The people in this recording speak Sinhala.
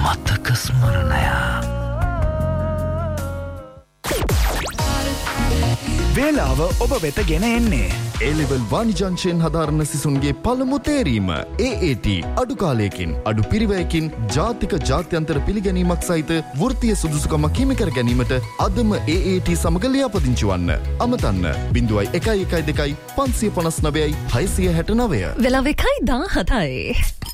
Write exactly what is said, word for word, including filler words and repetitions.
මතක ස්මරණය. වේලාව ඔබ වෙත ගෙන එන්නේ A-level වාණිජංශයෙන් හදාරන සිසුන්ගේ පළමු තේරීම A A T අඩු කාලයකින් අඩු පිරිවැයකින් ජාතික ජාත්‍යන්තර පිළිගැනීමක් සහිත වෘත්තීය සුදුසුකමක් හිමි කර ගැනීමට අදම A A T සමග ලියාපදිංචි වන්න. අමතන්න ज़ीरो एक एक दो पाँच पाँच नौ हयसिය හැට නවය. වෙලාව එකයි දා හතයි.